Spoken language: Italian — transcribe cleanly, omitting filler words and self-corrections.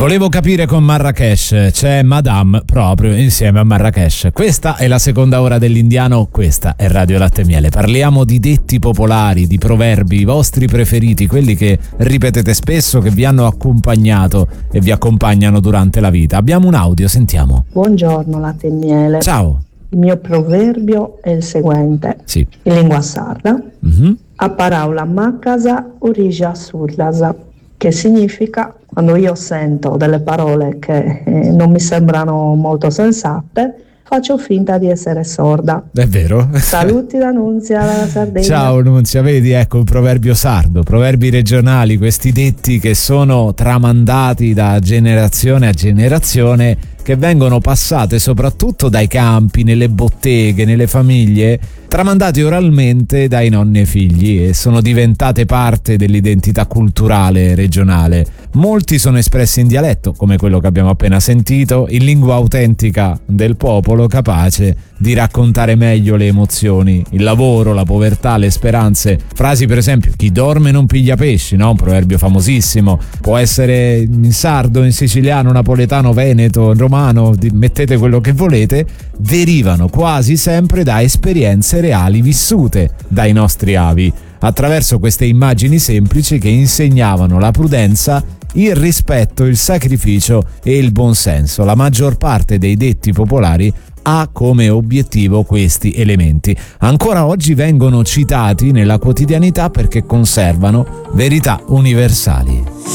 Volevo capire con Marrakesh, c'è Madame proprio insieme a Marrakesh. Questa è la seconda ora dell'Indiano, questa è Radio Latte e Miele. Parliamo di detti popolari, di proverbi, i vostri preferiti, quelli che ripetete spesso, che vi hanno accompagnato e vi accompagnano durante la vita. Abbiamo un audio, sentiamo. Buongiorno Latte e Miele. Ciao. Il mio proverbio è il seguente, Sì. in lingua sarda. A paraula maccasa origina surdasa, che significa quando io sento delle parole che non mi sembrano molto sensate, faccio finta di essere sorda. È vero? Saluti da Nunzia dalla Sardegna. Ciao Nunzia, vedi, ecco un proverbio sardo, proverbi regionali, questi detti che sono tramandati da generazione a generazione, che vengono passate soprattutto dai campi, nelle botteghe, nelle famiglie, tramandati oralmente dai nonni ai figli e sono diventate parte dell'identità culturale regionale. Molti sono espressi in dialetto, come quello che abbiamo appena sentito, in lingua autentica del popolo, capace di raccontare meglio le emozioni, il lavoro, la povertà, le speranze. Frasi per esempio, chi dorme non piglia pesci, no? Un proverbio famosissimo. Può essere in sardo, in siciliano, napoletano, veneto, romano, mettete quello che volete, derivano quasi sempre da esperienze reali vissute dai nostri avi, attraverso queste immagini semplici che insegnavano la prudenza, il rispetto, il sacrificio e il buonsenso. La maggior parte dei detti popolari ha come obiettivo questi elementi. Ancora oggi vengono citati nella quotidianità perché conservano verità universali.